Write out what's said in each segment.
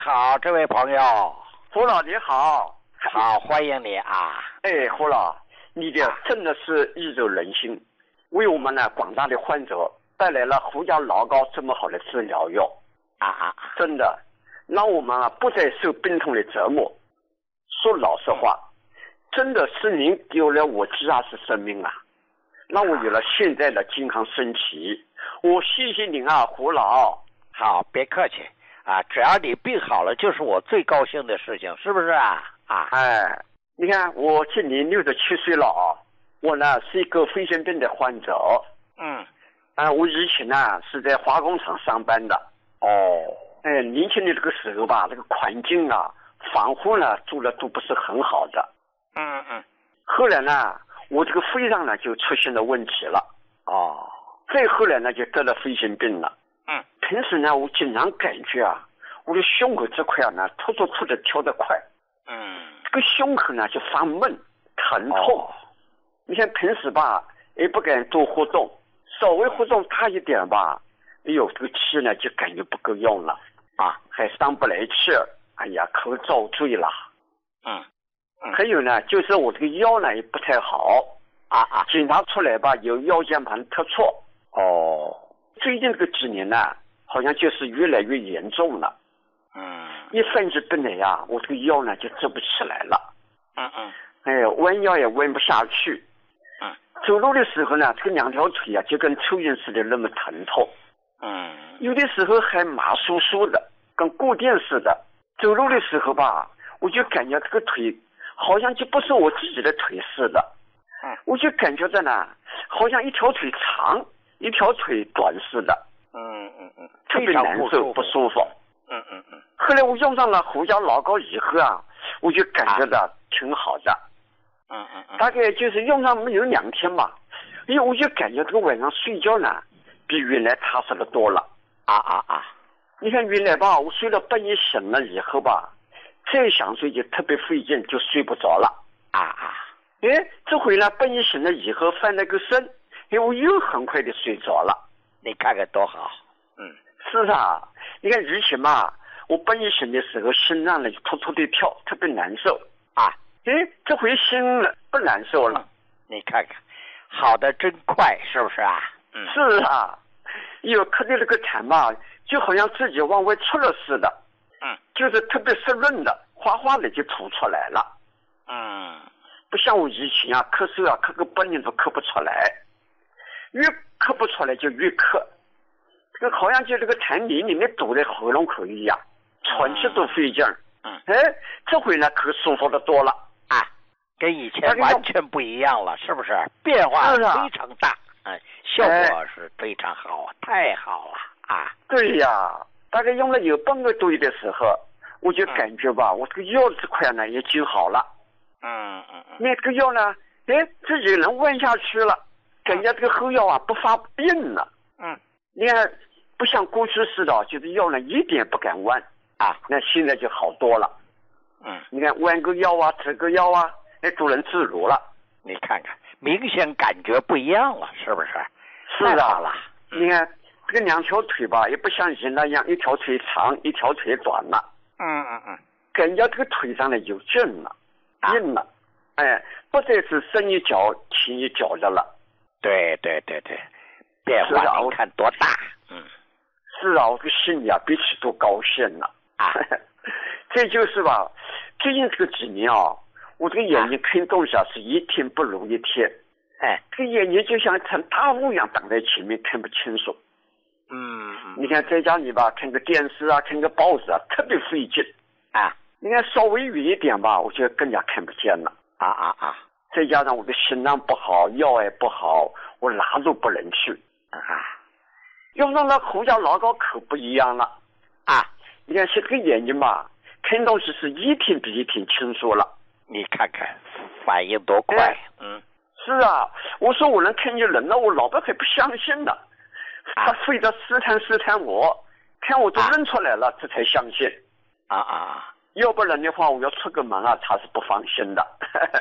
好，这位朋友。 胡老你好。 好，欢迎你啊。 哎，胡老，你的真的是一柔人心，为我们呢广大的患者带来了胡椒老膏这么好的治疗药真的让我们不再受病痛的折磨。说老实话，真的是您给了我20生命啊，让我有了现在的健康身体。我谢谢您啊，胡老。 好，别客气啊，只要你病好了，就是我最高兴的事情，是不是啊？ 哎，你看我今年67岁了啊，我呢是一个肺腺病的患者。我以前呢是在化工厂上班的。年轻的这个时候吧，这个环境防护呢做的都不是很好的。后来呢，我这个肺上呢就出现了问题了。再后来呢就得了肺腺病了。平时呢我经常感觉我的胸口这块呢突的跳得快。这个胸口呢就发闷疼痛。你看平时吧也不敢多活动，稍微活动大一点吧，哎呦这个气呢就感觉不够用了还上不来气儿，哎呀口遭罪了。还有呢就是我这个腰呢也不太好检查出来吧有腰间盘突出。最近这个几年呢好像就是越来越严重了。一犯起病来我这个腰呢就直不起来了。弯腰也弯不下去。走路的时候呢，这个两条腿就跟抽筋似的那么疼痛。有的时候还麻酥酥的，跟过电似的。走路的时候吧，我就感觉这个腿好像就不是我自己的腿似的。我就感觉着呢，好像一条腿长，一条腿短似的。特别难受不舒服。后来我用上了胡椒老膏以后我就感觉到挺好的。大概就是用上没有2天吧，我就感觉这个晚上睡觉呢比原来踏实的多了。你看原来吧，我睡到半夜醒了以后吧，再想睡就特别费劲，就睡不着了。这回呢半夜醒了以后翻了个身，我又很快的睡着了。 你看看多好。 是你看以前嘛，我半夜醒的时候心脏呢就突的跳，特别难受。这回心了不难受了。 你看看好的真快，是不是是有咳的那个痰嘛，就好像自己往外出了似的。就是特别湿润的，哗哗的就吐出来了。不像我以前咳嗽咳个半年都咳不出来，越咳不出来就越咳，这个好像就这个痰里面堵在喉咙口一样，喘气都费劲儿。这回呢可舒服的多了跟以前完全不一样了，是不是？变化非常大。效果是非常好，太好了对呀，大概用了有半个多月的时候，我就感觉吧，我这个腰这块呢也就好了。那这个腰呢自己能弯下去了，感觉这个后腰不发病了。你看不像过去似的，就是腰呢一点不敢弯那现在就好多了。你看弯个腰直个腰都能自如了。 你看看明显感觉不一样了，是不是？ 是了。你看这个2条腿吧也不像以前那样一条腿长一条腿短了。感觉这个腿上呢有劲了，硬了。不再是深一脚轻一脚的了。对， 变化你看多大。 是我这个心里比起多高兴了。这就是吧，最近这个几年我这个眼睛看东西是一天不如一天。这个眼睛就像成大雾一样挡在前面，看不清楚。你看在家里吧，看个电视看个报纸特别费劲。你看稍微远一点吧，我就更加看不见了。再加上我的心脏不好，腰也不好，我哪都不能去。用上了胡椒老膏可不一样了。你看这个眼睛吧，看东西是一天比一天清楚了。 你看看反应多快。 是我说我能看见人了，我老婆还不相信的。他非得试探我，看我都认出来了，这才相信。要不然的话我要出个门他是不放心的。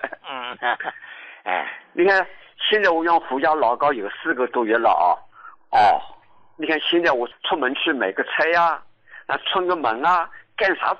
你看现在我用胡椒老膏有4个多月了你看现在我出门去买个菜冲个门干啥